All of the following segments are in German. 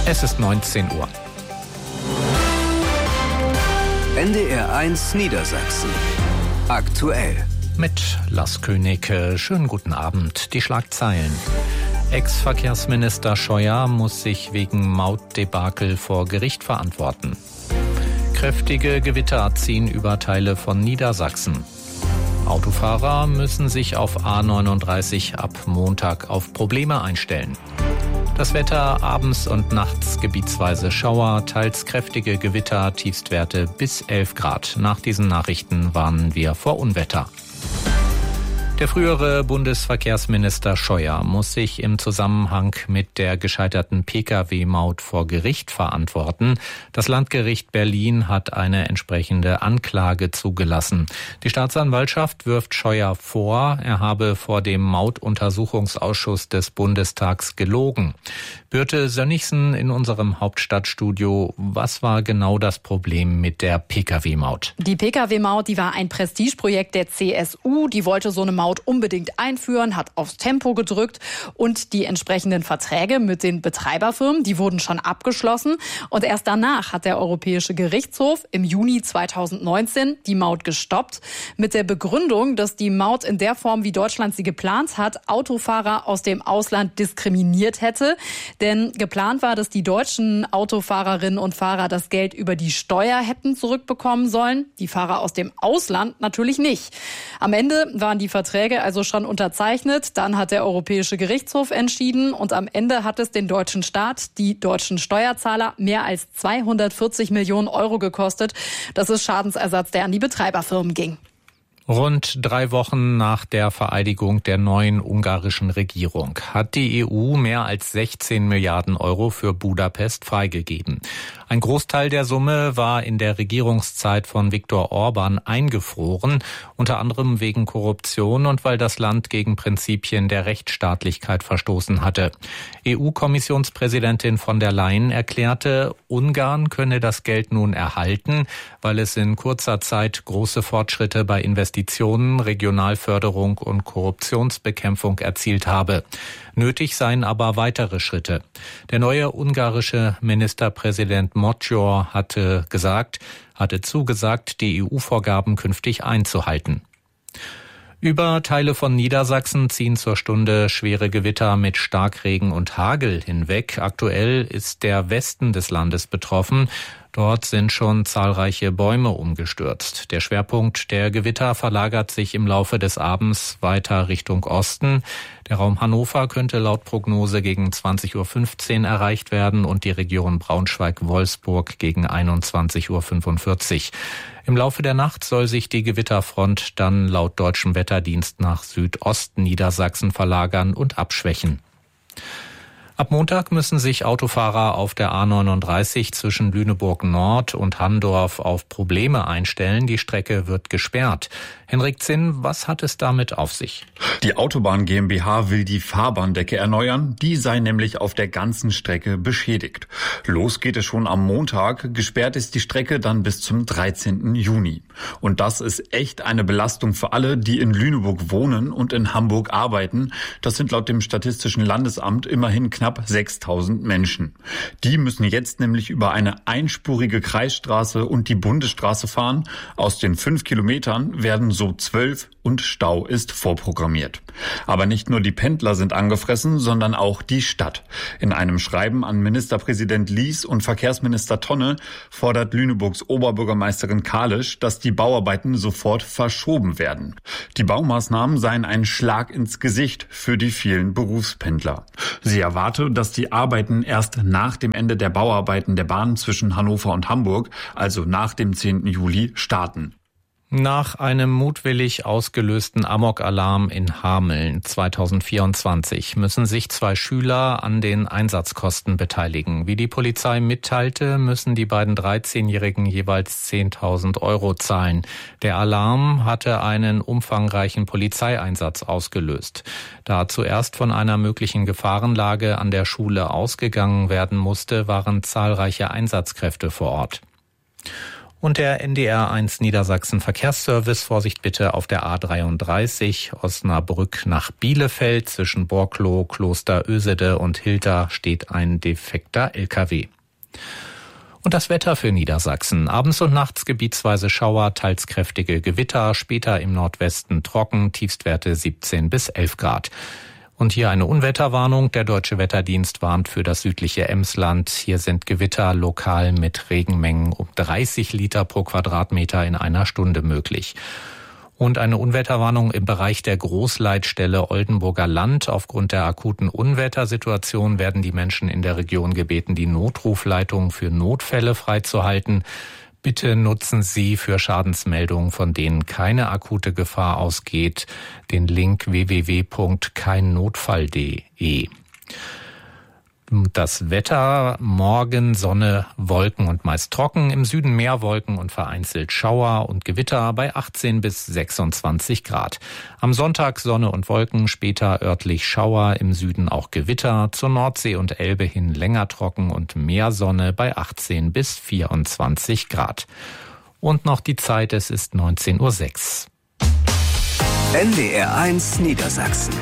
Es ist 19 Uhr. NDR1 Niedersachsen. Aktuell. Mit Lars König. Schönen guten Abend. Die Schlagzeilen. Ex-Verkehrsminister Scheuer muss sich wegen Mautdebakel vor Gericht verantworten. Kräftige Gewitter ziehen über Teile von Niedersachsen. Autofahrer müssen sich auf A39 ab Montag auf Probleme einstellen. Das Wetter abends und nachts gebietsweise Schauer, teils kräftige Gewitter, Tiefstwerte bis 11 Grad. Nach diesen Nachrichten warnen wir vor Unwetter. Der frühere Bundesverkehrsminister Scheuer muss sich im Zusammenhang mit der gescheiterten Pkw-Maut vor Gericht verantworten. Das Landgericht Berlin hat eine entsprechende Anklage zugelassen. Die Staatsanwaltschaft wirft Scheuer vor, er habe vor dem Mautuntersuchungsausschuss des Bundestags gelogen. Birte Sönnigsen in unserem Hauptstadtstudio. Was war genau das Problem mit der Pkw-Maut? Die Pkw-Maut, die war ein Prestigeprojekt der CSU. Die wollte so eine Maut unbedingt einführen, hat aufs Tempo gedrückt und die entsprechenden Verträge mit den Betreiberfirmen, die wurden schon abgeschlossen. Und erst danach hat der Europäische Gerichtshof im Juni 2019 die Maut gestoppt mit der Begründung, dass die Maut in der Form, wie Deutschland sie geplant hat, Autofahrer aus dem Ausland diskriminiert hätte. Denn geplant war, dass die deutschen Autofahrerinnen und Fahrer das Geld über die Steuer hätten zurückbekommen sollen. Die Fahrer aus dem Ausland natürlich nicht. Am Ende waren die Verträge also schon unterzeichnet. Dann hat der Europäische Gerichtshof entschieden und am Ende hat es den deutschen Staat, die deutschen Steuerzahler, mehr als 240 Millionen Euro gekostet. Das ist Schadensersatz, der an die Betreiberfirmen ging. Rund 3 Wochen nach der Vereidigung der neuen ungarischen Regierung hat die EU mehr als 16 Milliarden Euro für Budapest freigegeben. Ein Großteil der Summe war in der Regierungszeit von Viktor Orban eingefroren, unter anderem wegen Korruption und weil das Land gegen Prinzipien der Rechtsstaatlichkeit verstoßen hatte. EU-Kommissionspräsidentin von der Leyen erklärte, Ungarn könne das Geld nun erhalten, weil es in kurzer Zeit große Fortschritte bei Investitionen, Regionalförderung und Korruptionsbekämpfung erzielt habe. Nötig seien aber weitere Schritte. Der neue ungarische Ministerpräsident Magyar hatte zugesagt, die EU-Vorgaben künftig einzuhalten. Über Teile von Niedersachsen ziehen zur Stunde schwere Gewitter mit Starkregen und Hagel hinweg. Aktuell ist der Westen des Landes betroffen. Dort sind schon zahlreiche Bäume umgestürzt. Der Schwerpunkt der Gewitter verlagert sich im Laufe des Abends weiter Richtung Osten. Der Raum Hannover könnte laut Prognose gegen 20.15 Uhr erreicht werden und die Region Braunschweig-Wolfsburg gegen 21.45 Uhr. Im Laufe der Nacht soll sich die Gewitterfront dann laut deutschem Wetterdienst nach Südosten Niedersachsen verlagern und abschwächen. Ab Montag müssen sich Autofahrer auf der A39 zwischen Lüneburg Nord und Handorf auf Probleme einstellen. Die Strecke wird gesperrt. Henrik Zinn, was hat es damit auf sich? Die Autobahn GmbH will die Fahrbahndecke erneuern. Die sei nämlich auf der ganzen Strecke beschädigt. Los geht es schon am Montag. Gesperrt ist die Strecke dann bis zum 13. Juni. Und das ist echt eine Belastung für alle, die in Lüneburg wohnen und in Hamburg arbeiten. Das sind laut dem Statistischen Landesamt immerhin knapp 6.000 Menschen. Die müssen jetzt nämlich über eine einspurige Kreisstraße und die Bundesstraße fahren. Aus den 5 Kilometern werden so 12 und Stau ist vorprogrammiert. Aber nicht nur die Pendler sind angefressen, sondern auch die Stadt. In einem Schreiben an Ministerpräsident Lies und Verkehrsminister Tonne fordert Lüneburgs Oberbürgermeisterin Kalisch, dass die Bauarbeiten sofort verschoben werden. Die Baumaßnahmen seien ein Schlag ins Gesicht für die vielen Berufspendler. Sie erwarte, dass die Arbeiten erst nach dem Ende der Bauarbeiten der Bahn zwischen Hannover und Hamburg, also nach dem 10. Juli, starten. Nach einem mutwillig ausgelösten Amok-Alarm in Hameln 2024 müssen sich 2 Schüler an den Einsatzkosten beteiligen. Wie die Polizei mitteilte, müssen die beiden 13-Jährigen jeweils 10.000 Euro zahlen. Der Alarm hatte einen umfangreichen Polizeieinsatz ausgelöst. Da zuerst von einer möglichen Gefahrenlage an der Schule ausgegangen werden musste, waren zahlreiche Einsatzkräfte vor Ort. Und der NDR1 Niedersachsen Verkehrsservice, Vorsicht bitte auf der A33 Osnabrück nach Bielefeld. Zwischen Borkloh, Kloster Ösede und Hilter steht ein defekter LKW. Und das Wetter für Niedersachsen. Abends und nachts gebietsweise Schauer, teils kräftige Gewitter, später im Nordwesten trocken, Tiefstwerte 17 bis 11 Grad. Und hier eine Unwetterwarnung. Der Deutsche Wetterdienst warnt für das südliche Emsland. Hier sind Gewitter lokal mit Regenmengen um 30 Liter pro Quadratmeter in einer Stunde möglich. Und eine Unwetterwarnung im Bereich der Großleitstelle Oldenburger Land. Aufgrund der akuten Unwettersituation werden die Menschen in der Region gebeten, die Notrufleitung für Notfälle freizuhalten. Bitte nutzen Sie für Schadensmeldungen, von denen keine akute Gefahr ausgeht, den Link www.keinnotfall.de. Das Wetter: morgen Sonne, Wolken und meist trocken, im Süden mehr Wolken und vereinzelt Schauer und Gewitter bei 18 bis 26 Grad. Am Sonntag Sonne und Wolken, später örtlich Schauer, im Süden auch Gewitter, zur Nordsee und Elbe hin länger trocken und mehr Sonne bei 18 bis 24 Grad. Und noch die Zeit, es ist 19:06 Uhr. NDR1 Niedersachsen.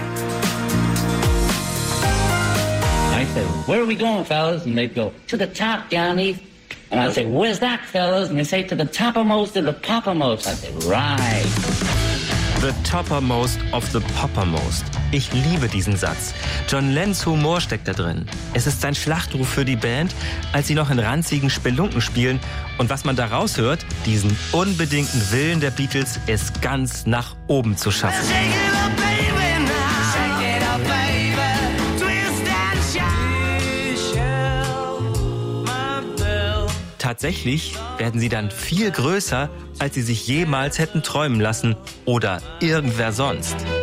I said, "Where are we going, fellas?" And they'd go, "To the top, Johnny." And I'd say, "Where's that, fellas?" And they'd say, "To the toppermost of the poppermost." I'd say, "Right." The toppermost of the poppermost. Ich liebe diesen Satz. John Lennons Humor steckt da drin. Es ist sein Schlachtruf für die Band, als sie noch in ranzigen Spelunken spielen. Und was man da raushört, diesen unbedingten Willen der Beatles, es ganz nach oben zu schaffen. Tatsächlich werden sie dann viel größer, als sie sich jemals hätten träumen lassen oder irgendwer sonst.